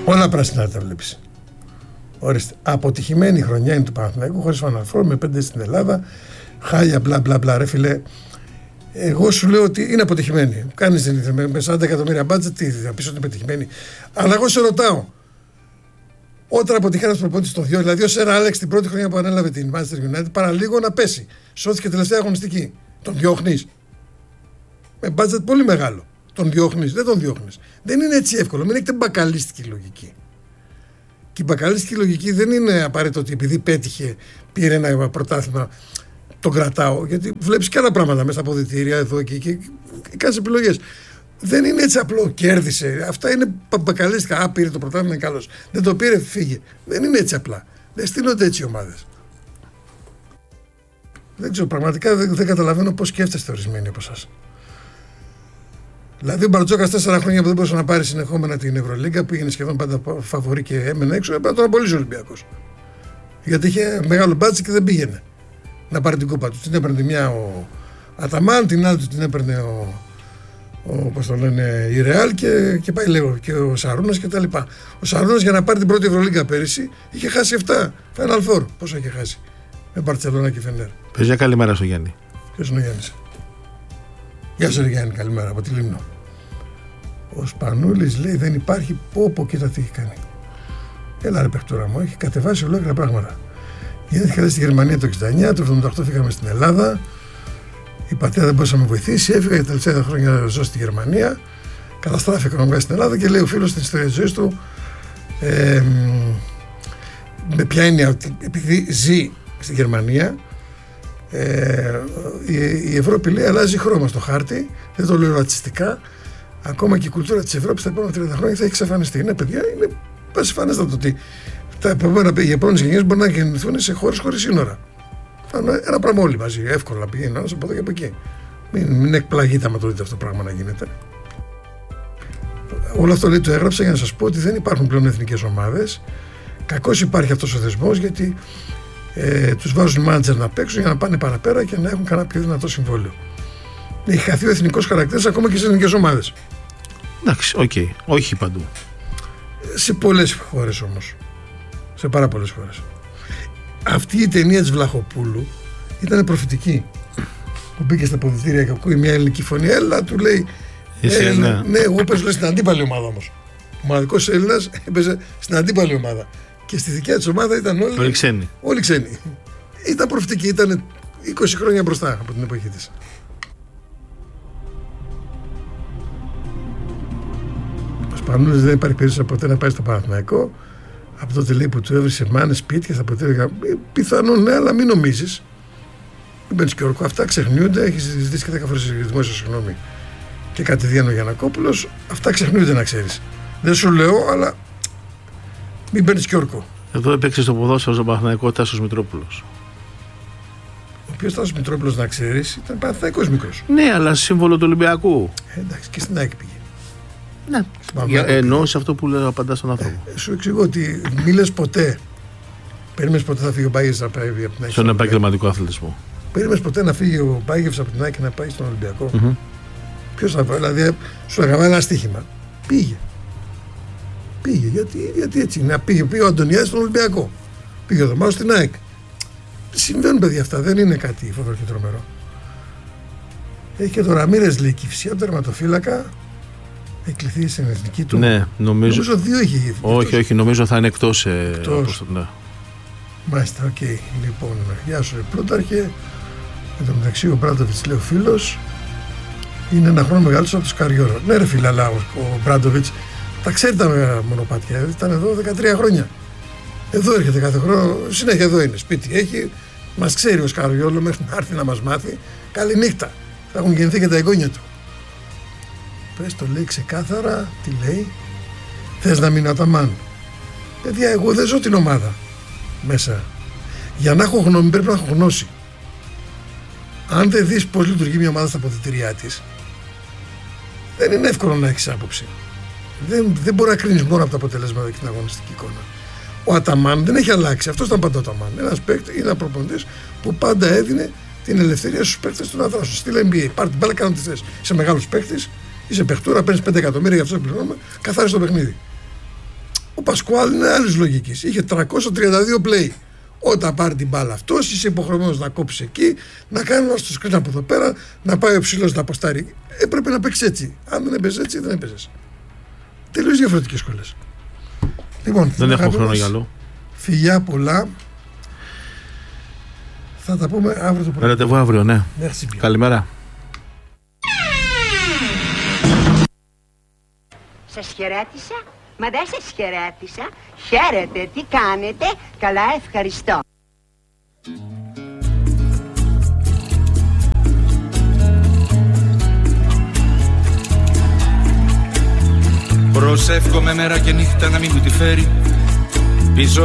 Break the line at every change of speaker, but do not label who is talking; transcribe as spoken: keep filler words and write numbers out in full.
Όλα πράσινα τα βλέπεις. Ορίστε. Αποτυχημένη χρονιά είναι του Παναθηναϊκού, χωρίς Final Four, με πέντε στην Ελλάδα. Χάλια, μπλα μπλα μπλα. Ρε φίλε, εγώ σου λέω ότι είναι αποτυχημένη. Κάνεις με σαράντα εκατομμύρια μπάτζετ, τι θα πεις ότι είναι πετυχημένη. Αλλά εγώ σε ρωτάω, όταν αποτυχεί ένας προπονητής στο δύο, δηλαδή ο Σερ Άλεξ την πρώτη χρονιά που ανέλαβε την Manchester United, παραλίγο να πέσει. Σώθηκε τελευταία αγωνιστική. Τον διώχνεις. Με μπάτζετ πολύ μεγάλο. Τον διώχνεις, δεν τον διώχνεις. Δεν είναι έτσι εύκολο. Μην έχετε μπακαλίστικη λογική. Και η μπακαλίστικη λογική δεν είναι απαραίτητο ότι επειδή πέτυχε, πήρε ένα πρωτάθλημα, τον κρατάω. Γιατί βλέπεις και άλλα πράγματα μέσα από αποδυτήρια εδώ και εκεί και, και κάνεις επιλογές. Δεν είναι έτσι απλό. Κέρδισε. Αυτά είναι μπακαλίστικα. Α, πήρε το πρωτάθλημα, είναι καλός. Δεν το πήρε, φύγε. Δεν είναι έτσι απλά. Δεν στείνονται έτσι οι ομάδες. Δεν ξέρω, πραγματικά δεν, δεν καταλαβαίνω πώς σκέφτεστε ορισμένοι από εσάς. Δηλαδή ο Μπαρτζόκας τέσσερα χρόνια που δεν μπορούσε να πάρει συνεχόμενα την Ευρωλίγκα, πήγαινε σχεδόν πάντα φαβορί και έμενε έξω, έπρεπε να τον απολύσει ο Ολυμπιακός. Γιατί είχε μεγάλο μπάτσι και δεν πήγαινε να πάρει την κούπα του. Την έπαιρνε τη μια ο Αταμάν, την άλλη του την έπαιρνε ο, ο πώς το λένε, η Ρεάλ και, και πάει λέγω και ο Σαρούνας και τα λοιπά. Ο Σαρούνας για να πάρει την πρώτη Ευρωλίγκα πέρυσι είχε χάσει επτά Final Four. Πόσο είχε χάσει με Μπαρτσελόνα και Φενέρ.
Πες για καλημέρα στο Γιάννη.
Ποιος είναι ο Γιάννης? Γεια σου ρε Γιάννη, καλημέρα από τη Λίμνο. Ο Σπανούλης λέει δεν υπάρχει, πω πω κοίτα τι έχει κάνει. Έλα ρε παιχτούρα μου, έχει κατεβάσει ολόκληρα πράγματα. Γεννήθηκα στη Γερμανία το εξήντα εννιά, το εβδομήντα οκτώ φύγαμε στην Ελλάδα. Η πατέρα δεν μπορούσε να με βοηθήσει, έφυγα για τα τελευταία χρόνια ζω στη Γερμανία. Καταστράφηκα οικονομικά στην Ελλάδα και λέει ο φίλος στην ιστορία της ζωής του ε, με ποια έννοια ότι επειδή ζει στη Γερμανία, Ε, η, η Ευρώπη λέει αλλάζει χρώμα στο χάρτη, δεν το λέω ρατσιστικά. Ακόμα και η κουλτούρα της Ευρώπης τα επόμενα τριάντα χρόνια θα έχει εξαφανιστεί. Είναι παιδιά, είναι πασιφανέστατο ότι τα επόμενα, οι επόμενες γενιές μπορεί να γεννηθούν σε χώρες χωρίς σύνορα. Θα είναι ένα πράγμα όλοι μαζί, εύκολα να πηγαίνει ένας από εδώ και από εκεί. Μην, μην εκπλαγείτε άμα το δείτε αυτό το πράγμα να γίνεται. Όλο αυτό λέει το έγραψα για να σας πω ότι δεν υπάρχουν πλέον εθνικές ομάδες. Κακώς υπάρχει αυτός ο θεσμός γιατί Ε, τους βάζουν μάνατζερ να παίξουν για να πάνε παραπέρα και να έχουν κανένα πιο δυνατό συμβόλαιο. Έχει χαθεί ο εθνικός χαρακτήρας ακόμα και στις εθνικές ομάδες.
Εντάξει, οκ. Okay. Όχι παντού.
Σε πολλές χώρες όμως. Σε πάρα πολλές χώρες. Αυτή η ταινία της Βλαχοπούλου ήταν προφητική. Που μπήκε στα ποδητήρια και ακούει μια ελληνική φωνή. Έλα, του λέει.
Εσύ,
ε,
ναι.
ναι, εγώ παίζω στην αντίπαλη ομάδα όμως. Ο μοναδικός Έλληνας έπαιζε στην αντίπαλη ομάδα. Και στη δικιά της ομάδα ήταν όλοι,
όλοι ξένοι.
Όλοι ξένοι. Ήταν προφητική, ήταν είκοσι χρόνια μπροστά από την εποχή της. Ο Σπανούλης δεν υπάρχει περίπτωση ποτέ να πάει στο Παναθηναϊκό. Από τότε λέει που του έβρισε μάνες, σπίτια στα ποτήρια. Πιθανόν ναι, αλλά μην νομίζεις. Μην μπαίνεις και όρκο. Αυτά ξεχνιούνται. Έχει ζητήσει και δέκα φορές δημόσια συγγνώμη. Και κατηδίαν ο Γιαννακόπουλος. Αυτά ξεχνιούνται να ξέρεις. Δεν σου λέω, αλλά. Μην παίρνεις και όρκο.
Εδώ έπαιξε στο ποδόσφαιρο στον Παναθηναϊκό Τάσος Μητρόπουλος.
Ο οποίος Τάσος Μητρόπουλος, να ξέρεις, ήταν Παναθηναϊκός μικρός.
Ναι, αλλά σύμβολο του Ολυμπιακού.
Ε, εντάξει, και στην ΑΕΚ πήγε.
Ναι. Εννοώ σε αυτό που λέω απαντά στον άνθρωπο.
Ε, σου εξηγώ ότι μη λες ποτέ. Περίμενες ποτέ θα φύγει ο Μπάγεβς από την ΑΕΚ.
Στον επαγγελματικό αθλητισμό.
Περίμενες ποτέ να φύγει ο Μπάγεβς από την ΑΕΚ και να πάει στον Ολυμπιακό.
Mm-hmm.
Ποιος θα πάει, δηλαδή σου έκανα ένα στοίχημα. Πήγε. Πήγε, γιατί, γιατί έτσι είναι. Πήγε, πήγε ο Αντωνιάδης στον Ολυμπιακό. Πήγε ο Δωμάζος στην ΑΕΚ. Συμβαίνουν παιδιά αυτά, δεν είναι κάτι φοβερό και τρομερό. Έχει και το Ραμίρες λέει Κυφσιά, τον τερματοφύλακα. Έχει κληθεί στην εθνική του.
Ναι, νομίζω.
Νομίζω δύο είχε γίνει.
Όχι, εκτός... όχι, νομίζω θα είναι εκτός.
εκτός.
Ε, ναι.
Μάλιστα, οκ. Okay. Λοιπόν, γεια σου, Πλούταρχε. Εν τω μεταξύ, ο Μπράντοβιτς λέει ο φίλος. Είναι ένα χρόνο μεγαλύτερος από το Σκαριόρο. Ναι, ρε φίλε, αλλά ο Μπράντοβιτς τα ξέρει τα μονοπάτια. Ήταν εδώ δεκατρία χρόνια. Εδώ έρχεται κάθε χρόνο, συνέχεια εδώ είναι. Σπίτι έχει, μας ξέρει ο Σκαριόλο μέχρι να έρθει να μας μάθει. Καληνύχτα. Θα έχουν γεννηθεί και τα εγγόνια του. Πες το λέει ξεκάθαρα, τι λέει. Θες να μείνω Αταμάν. Παιδιά, εγώ δεν ζω την ομάδα μέσα. Για να έχω γνώμη πρέπει να έχω γνώση. Αν δεν δεις πώς λειτουργεί μια ομάδα στα αποδυτήριά της, δεν είναι εύκολο να έχεις άποψη. Δεν, δεν μπορεί να κρίνεις μόνο από τα αποτελέσματα και την αγωνιστική εικόνα. Ο Αταμάν δεν έχει αλλάξει. Αυτό ήταν πάντα ο Αταμάν. Ένας παίκτης, είναι ένα προπονητής που πάντα έδινε την ελευθερία στους παίκτες του να δράσουν. Στείλε N B A. Πάρτε την μπάλα, κάνω τι θες. Είσαι μεγάλος παίκτης, είσαι παιχτούρα, παίρνεις πέντε εκατομμύρια για αυτό που πληρώνουμε, καθάρισε το παιχνίδι. Ο Πασκουάλ είναι άλλης λογικής. Είχε τριακόσια τριάντα δύο play. Όταν πάρει την μπάλα αυτός, είσαι υποχρεωμένος να κόψεις εκεί, να κάνει ένα στο σκριν από εδώ πέρα, να πάει ο ψηλός να αποστάρει. Έπρεπε να παίξει έτσι. Αν δεν έπαιζε έτσι, δεν έπαιζε. Τελείως διαφορετικές σχολές. Λοιπόν,
δεν έχω χρόνο για άλλο.
Φιλιά πολλά. Θα τα πούμε αύριο το πρωί.
Ραντεβού αύριο, ναι.
Merci.
Καλημέρα.
Σας χαιρέτησα, μα δεν σας χαιρέτησα. Χαίρετε, τι κάνετε? Καλά, ευχαριστώ.
Προσεύχομαι μέρα και νύχτα να μην μου τη φέρει πίσω